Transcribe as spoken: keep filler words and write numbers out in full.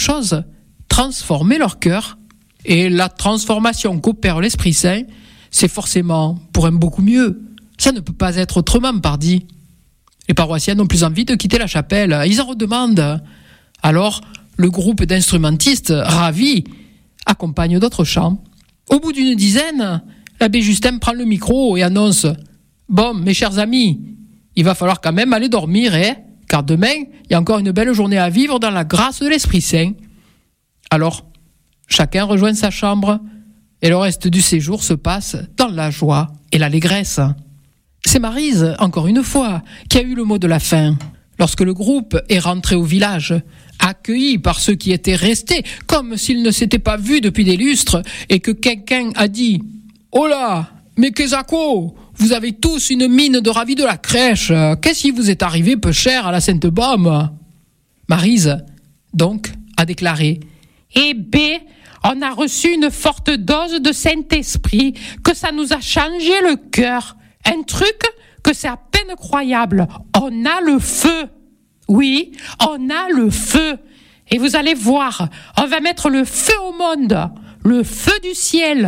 chose, transformer leur cœur. Et la transformation qu'opère l'Esprit Saint, c'est forcément pour un beaucoup mieux. Ça ne peut pas être autrement, pardi. Les paroissiens n'ont plus envie de quitter la chapelle, ils en redemandent. Alors, le groupe d'instrumentistes, ravis, accompagne d'autres chants. Au bout d'une dizaine, l'abbé Justin prend le micro et annonce « Bon, mes chers amis, il va falloir quand même aller dormir, hein, car demain, il y a encore une belle journée à vivre dans la grâce de l'Esprit Saint. » Alors, chacun rejoint sa chambre et le reste du séjour se passe dans la joie et l'allégresse. C'est Maryse, encore une fois, qui a eu le mot de la fin. Lorsque le groupe est rentré au village, accueilli par ceux qui étaient restés, comme s'ils ne s'étaient pas vus depuis des lustres, et que quelqu'un a dit « Oh là, mais Kezako, vous avez tous une mine de ravis de la crèche. Qu'est-ce qui vous est arrivé peu cher à la Sainte-Baume ?» Maryse, donc, a déclaré « Eh ben, on a reçu une forte dose de Saint-Esprit, que ça nous a changé le cœur. Un truc que c'est à peine croyable. On a le feu. Oui, on a le feu. Et vous allez voir, on va mettre le feu au monde, le feu du ciel. »